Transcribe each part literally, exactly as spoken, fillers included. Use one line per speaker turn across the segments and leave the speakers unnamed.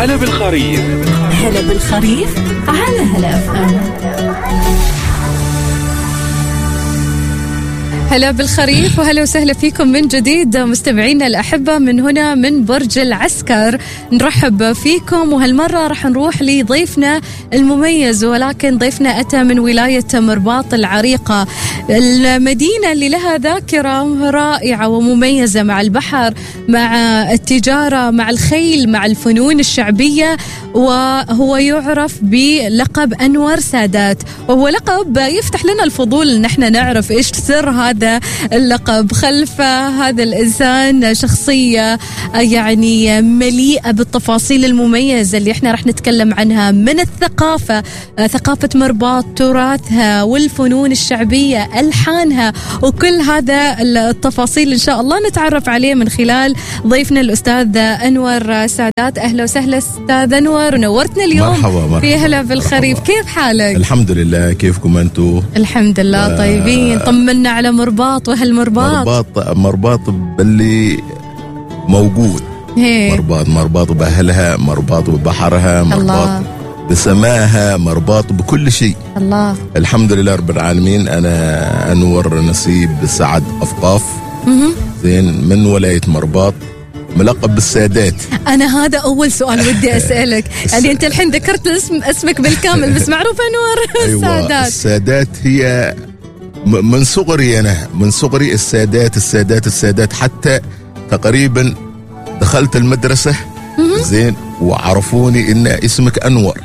هلا بالخريف.
هلا بالخريف على هلا اف ام.
هلا بالخريف وهلا وسهلا فيكم من جديد مستمعينا الأحبة من هنا من برج العسكر. نرحب فيكم، وهالمرة راح نروح لضيفنا المميز، ولكن ضيفنا أتى من ولاية مرباط العريقة، المدينة اللي لها ذاكرة رائعة ومميزة مع البحر، مع التجارة، مع الخيل، مع الفنون الشعبية، وهو يعرف بلقب أنور سادات، وهو لقب يفتح لنا الفضول ان احنا نعرف ايش سر هذا اللقب. خلف هذا الإنسان شخصية يعني مليئة بالتفاصيل المميزة اللي احنا رح نتكلم عنها، من الثقافة، ثقافة مرباط، تراثها والفنون الشعبية، ألحانها، وكل هذا التفاصيل إن شاء الله نتعرف عليه من خلال ضيفنا الأستاذ أنور سادات. أهلا وسهلا أستاذ أنور، نورتنا اليوم.
مرحبا مرحبا.
في هلا بالخريف. كيف حالك؟
الحمد لله، كيفكم أنتوا؟
الحمد لله آه طيبين. طمنا على مرباط وهالمرباط.
مرباط مرباط باللي موجود.
هي.
مرباط مرباط بأهلها، مرباط ببحرها، مرباط بسماها، مرباط بكل شيء.
الله.
الحمد لله رب العالمين. أنا أنور نصيب سعد أفقاف زين من ولاية مرباط، ملقب بالسادات.
أنا هذا أول سؤال ودي أسألك، يعني أنت الحين ذكرت اسم اسمك بالكامل بس معروف أنور.
أيوة. السادات. السادات هي من صغري، أنا من صغري السادات السادات السادات، حتى تقريبا دخلت المدرسة زين وعرفوني إن اسمك أنور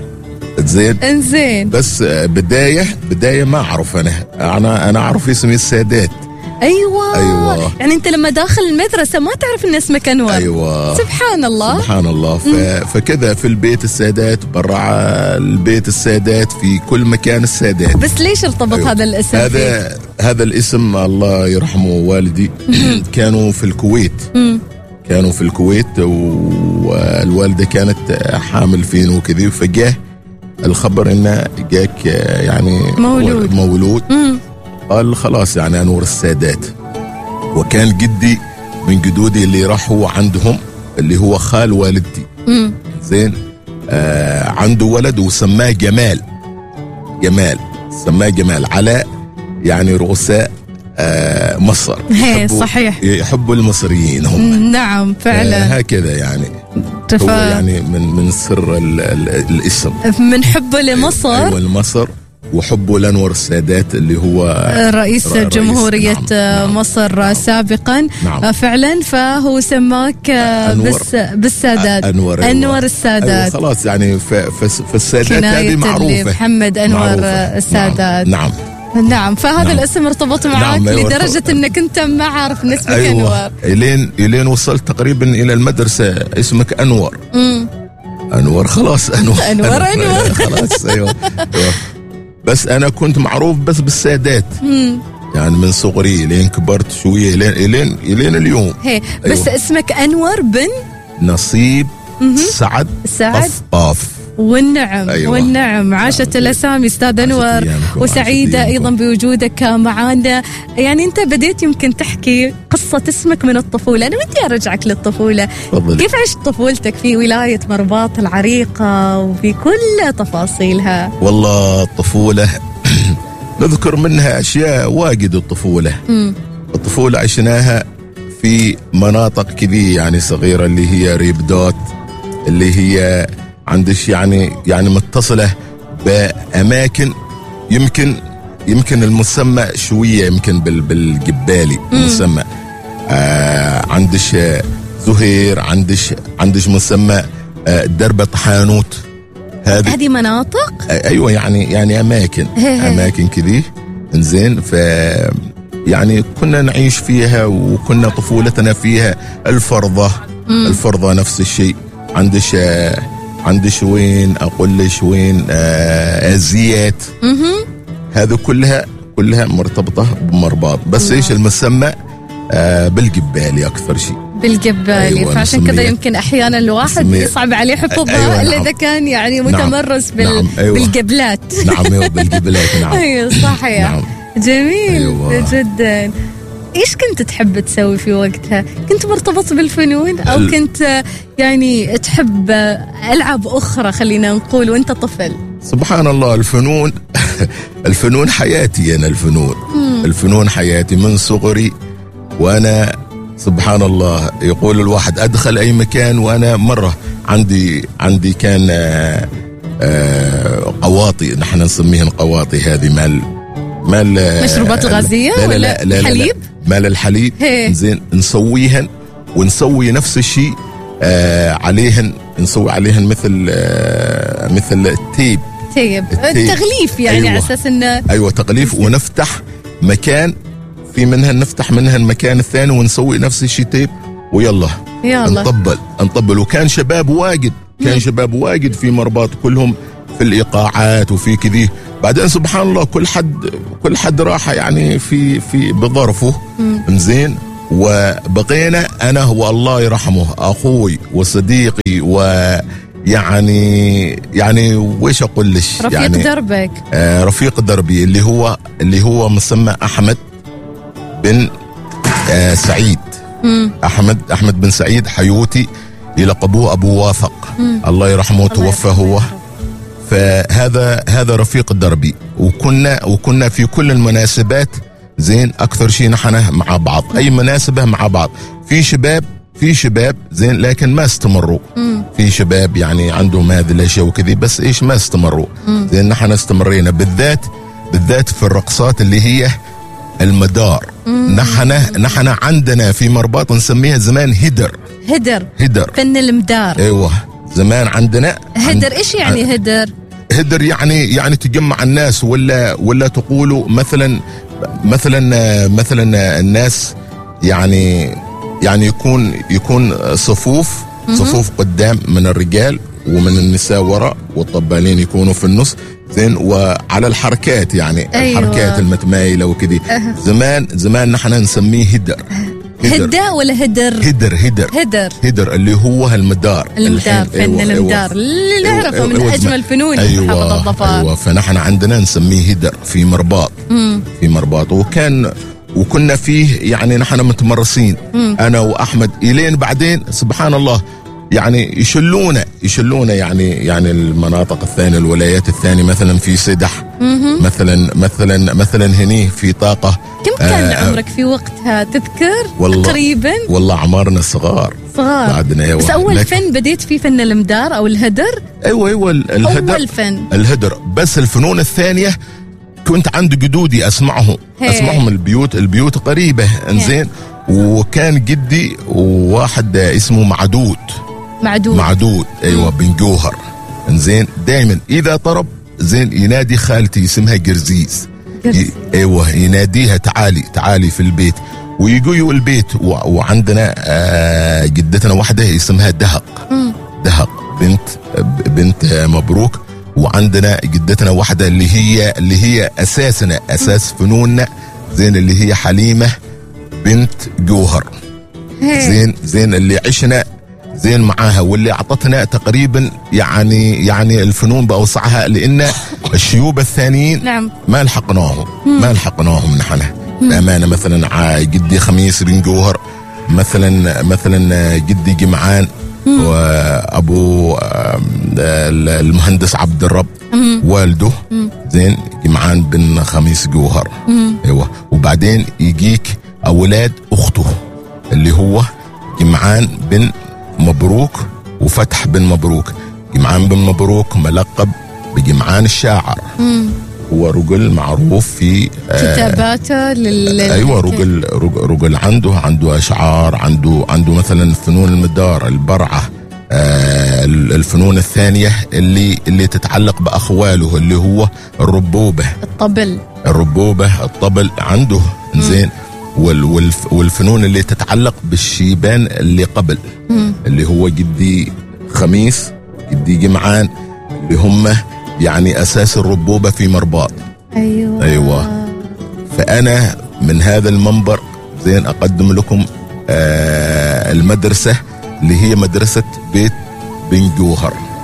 زين.
إنزين.
بس بداية بداية ما أعرف أنا أنا أنا أعرف اسمي السادات.
أيوة.
أيوة.
يعني أنت لما داخل المدرسة ما تعرف إن اسمك أنور.
أيوة.
سبحان الله
سبحان الله. ف... فكذا في البيت السادات، برا البيت السادات، في كل مكان السادات.
بس ليش ارتبط أيوة. هذا الاسم؟
هذا فيه؟ هذا الاسم الله يرحمه والدي كانوا في الكويت. م. كانوا في الكويت والوالدة كانت حامل فين وكذا، فجاه الخبر إنه جاك يعني
مولود
مولود م. قال خلاص يعني أنور السادات. وكان جدي من جدودي اللي راحوا عندهم، اللي هو خال والدتي م. زين، آه عنده ولد وسماه جمال. جمال سماه جمال على يعني رؤساء آه مصر.
هي صحيح،
يحبوا المصريين هم.
نعم فعلا.
آه هكذا يعني.
تفا...
هو يعني من من سر ال ال الاسم،
من حبه لمصر.
أيوة لمصر، وحبه لأنور السادات اللي هو
رئيس, رئيس جمهورية نعم. مصر نعم. سابقا نعم. فعلا، فهو سماك بس بالسادات.
أنور, أيوة.
أنور السادات.
أيوة خلاص يعني فالسادات هذه معروفة،
محمد أنور معروفة. السادات.
نعم.
نعم. نعم. فهذا نعم. الاسم ارتبط معك نعم. لدرجة أنك أنت ما عارف ان اسمك أيوة. أنور.
إلين إلين وصلت تقريبا إلى المدرسة اسمك أنور. مم. أنور خلاص أنور
أنور أنور, أنور.
خلاص أيوة. أيوة. بس أنا كنت معروف بس بالسادات. مم. يعني من صغري لين كبرت شوية لين لين لين اليوم.
هي. بس أيوة. اسمك أنور بن
نصيب سعد
سعد
أفقاف.
والنعم. أيوة. والنعم. عاشت الأسامي أستاذ أنور، وسعيدة أيضا بوجودك معانا. يعني أنت بديت يمكن تحكي قصة اسمك من الطفولة، أنا ودي أرجعك للطفولة. فضل. كيف عشت طفولتك في ولاية مرباط العريقة وفي كل تفاصيلها؟
والله الطفولة نذكر منها أشياء واجد. الطفولة م. الطفولة عشناها في مناطق كذي يعني صغيرة، اللي هي ريبدوت، اللي هي عندش يعني يعني متصلة بأماكن يمكن يمكن المسمى شوية يمكن بالجبالي المسمى. آه عندش زهير، عندش عندش مسمى آه درب طحانوت.
هذه هذه مناطق
آه أيوة يعني يعني أماكن أماكن كذي. إنزين ف يعني كنا نعيش فيها وكنا طفولتنا فيها. الفرضة مم. الفرضة نفس الشيء. عندش آه عندش وين أقول ليش وين آه أزيات. هذا كلها كلها مرتبطة بمرباط، بس إيش المسمى آه بالجبالي أكثر شيء.
بالجبالي. أيوة. فعشان كذا يمكن أحيانا الواحد يصعب عليه حفظها. أيوة. إلا إذا كان يعني متمرس بال... نعم. أيوة. بالجبلات.
نعم. أيوة بالجبلات. نعم.
أيوة صحيح. نعم. جميل. أيوة. جدا. إيش كنت تحب تسوي في وقتها؟ كنت مرتبط بالفنون أو كنت يعني تحب ألعاب أخرى خلينا نقول وأنت طفل؟
سبحان الله، الفنون الفنون حياتي أنا. الفنون مم. الفنون حياتي من صغري، وأنا سبحان الله يقول الواحد أدخل أي مكان. وأنا مرة عندي عندي كان آآ آآ قواطي، نحن نسميهن قواطي، هذه مال مال
مشروبات غازية
لا لا
ولا
لا لا
حليب؟
مال الحليب. زين نسويهن ونسوي نفس الشيء عليهن، نسوي عليهن مثل مثل التيب
تيب التغليف يعني. أيوة. على اساس انه
ايوه تغليف، ونفتح مكان في منها، نفتح منها المكان الثاني ونسوي نفس الشيء تيب، ويلا
يلا
نطبل نطبل. وكان شباب واجد، كان مم. شباب واجد في مرباط، كلهم في الايقاعات وفي كذي. بعدين سبحان الله كل حد كل حد راح يعني في في بظرفه. زين، وبقينا انا والله يرحمه اخوي وصديقي و يعني يعني ويش اقول لك،
رفيق
يعني
دربك.
آه رفيق دربي اللي هو اللي هو مسمى احمد بن آه سعيد. مم. احمد احمد بن سعيد حيوتي، يلقبوه ابو واثق. مم. الله يرحمه، توفى هو. فهذا هذا رفيق دربي، وكنا وكنا في كل المناسبات زين اكثر شيء نحن مع بعض. اي مناسبه مع بعض. في شباب في شباب زين لكن ما استمروا. مم. في شباب يعني عندهم هذه الاشياء وكذي، بس ايش ما استمروا. مم. زين نحن استمرينا، بالذات بالذات في الرقصات اللي هي المدار. مم. نحن نحن عندنا في مرباط نسميها زمان هدر
هدر
هدر
فن المدار.
ايوه زمان عندنا
هدر. ايش يعني عن... هدر؟
هدر يعني يعني تجمع الناس، ولا ولا تقولوا مثلا مثلا مثلا الناس يعني يعني يكون يكون صفوف صفوف قدام من الرجال ومن النساء وراء، والطبالين يكونوا في النص. زين، وعلى الحركات يعني. أيوة. الحركات المتمايله وكذي. أه. زمان زمان نحن نسميه هدر.
هدى ولا هدر؟
هدر هدر
هدر
هدر اللي هو المدار.
المدار فن أيوة المدار. أيوة اللي نعرفه أيوة من أيوة اجمل فنون
أيوة
محافظة الظفار.
ايوه فنحن عندنا نسميه هدر في مرباط. مم. في مرباط، وكان وكنا فيه يعني نحن متمرسين. مم. انا واحمد الين بعدين سبحان الله يعني يشلونا يشلونا يعني يعني المناطق الثانيه، الولايات الثانيه، مثلا في سدح. مم. مثلا مثلا مثلا هني في طاقه.
كم كان آه عمرك في وقتها تذكر؟
والله
تقريبا
والله عمرنا صغار
صغار بعدنا. أيوة. بس اول فن بديت فيه فن المدار او الهدر.
ايوه ايوه الهدر
اول فن
الهدر. بس الفنون الثانيه كنت عند جدودي اسمعهم. هي. اسمعهم البيوت البيوت قريبه. انزين، وكان جدي وواحد اسمه معدود
معدود
معدود ايوه بن جوهر. انزين، دائما اذا طرب زين ينادي خالتي اسمها قرزيز. ي... ايوه يناديها تعالي تعالي في البيت، ويجوا البيت. و... وعندنا آه جدتنا واحده اسمها دهق. مم. دهق بنت بنت مبروك. وعندنا جدتنا واحده اللي هي اللي هي اساسنا اساس فنوننا زين اللي هي حليمه بنت جوهر. زين زين اللي عشنا زين معاها، واللي اعطتنا تقريبا يعني يعني الفنون باوسعها، لان الشيوب الثانيين نعم. ما لحقناهم ما لحقناهم نحن بامانه. مثلا جدي خميس بن جوهر، مثلا مثلا جدي جمعان، وابو المهندس عبد الرب والده زين جمعان بن خميس جوهر. ايوه، وبعدين يجيك اولاد اخته اللي هو جمعان بن مبروك وفتح بن مبروك. جمعان بن مبروك ملقب بجمعان الشاعر. مم. هو رجل معروف في
كتاباته لل
ايوه رجل رجل عنده عنده اشعار، عنده عنده مثلا فنون المدار، البرعه، آه الفنون الثانيه اللي اللي تتعلق باخواله اللي هو الربوبه،
الطبل
الربوبه الطبل عنده. زين، والفنون اللي تتعلق بالشيبان اللي قبل. مم. اللي هو جدي خميس جدي جمعان اللي هم يعني أساس الربوبة في مرباط.
أيوة
أيوة فأنا من هذا المنبر زين أقدم لكم آه المدرسة اللي هي مدرسة بيت بن جوهر.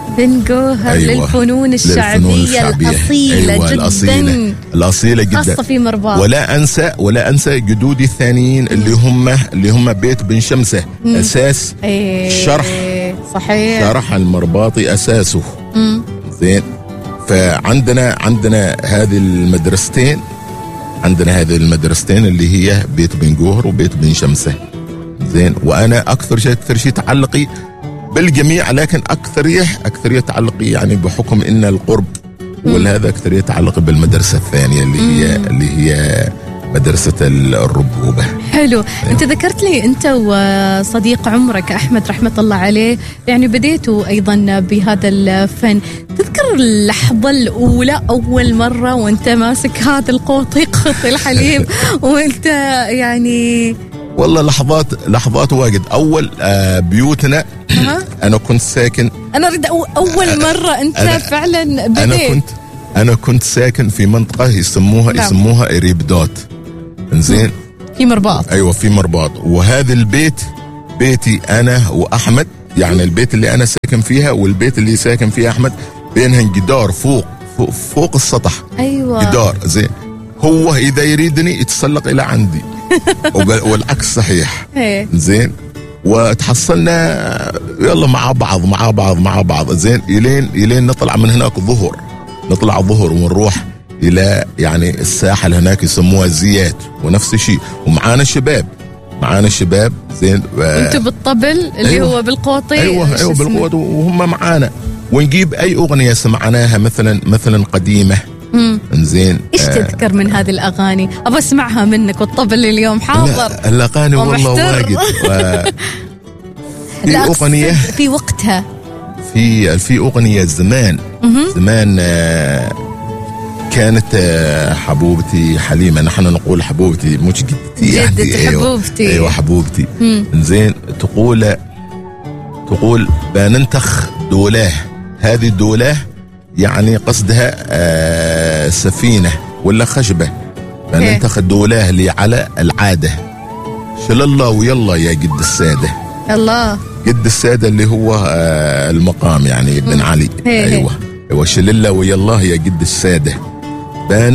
بن جوهر. أيوة. للفنون الشعبية, للفنون الشعبية الأصيلة. أيوة جدا الأصيلة.
الأصيلة جدا
خاصة في مرباط.
ولا أنسى ولا أنسى جدودي الثانيين اللي هم اللي هم بيت بن شمسة. مم. أساس
أيه
شرح
صحيح
شرح المرباطي أساسه. مم. زين. فعندنا عندنا هذه المدرستين عندنا هذه المدرستين اللي هي بيت بن جوهر وبيت بن شمسة. زين. وأنا أكثر شيء أكثر شيء تعلقي بالجميع، لكن أكثرية أكثرية تعلقي يعني بحكم إن القرب والهذا أكثرية تعلقي بالمدرسة الثانية اللي هي مم. اللي هي مدرسة الربوبة.
حلو. أيوة. أنت ذكرت لي أنت وصديق عمرك أحمد رحمة الله عليه يعني بديتوا أيضا بهذا الفن. تذكر اللحظة الأولى أول مرة وأنت ماسك هذا القوطي قوطي الحليب وأنت يعني؟
والله لحظات لحظات واجد. أول آه بيوتنا أنا كنت ساكن.
أنا أريد أول مرة أنت أنا فعلا بديت.
أنا كنت أنا كنت ساكن في منطقة يسموها نعم. يسموها إريبدوت. إنزين.
في مرباط.
أيوة في مرباط. وهذا البيت بيتي أنا وأحمد، يعني البيت اللي أنا ساكن فيها والبيت اللي ساكن فيه أحمد بينهم جدار فوق فوق, فوق السطح.
أيوة.
جدار. زين. هو إذا يريدني يتسلق إلى عندي والعكس صحيح. زين. وتحصلنا يلا مع بعض مع بعض مع بعض. زين. يلين يلين نطلع من هناك ظهر نطلع ظهر ونروح إلى يعني الساحل هناك يسموها زيات ونفس الشيء. ومعانا شباب معانا شباب. زين.
انتوا بالطبل اللي أيوة. هو بالقوطي.
ايوه ايوه بالقوطي وهم معانا. ونجيب اي اغنيه سمعناها مثلا مثلا قديمه. امم زين.
ايش آه تذكر من هذه الاغاني؟ ابى اسمعها منك والطبل اليوم حاضر.
الاغاني والله واجد. و... في اغنيه
في وقتها
في في اغنيه زمان مم. زمان آه كانت آه حبوبتي حليمه. نحن نقول حبوبتي مش جدتي
جدتي يعني. حبوبتي.
ايوه حبوبتي. زين. تقول تقول بننتخ دولاه. هذه الدولاه يعني قصدها آه سفينه ولا خشبه. بننتخ الدولاه اللي على العاده. شل الله ويلا يا جد الساده.
الله.
جد الساده اللي هو آه المقام يعني بن علي. ايوه ايوه شل الله ويلا يا جد الساده.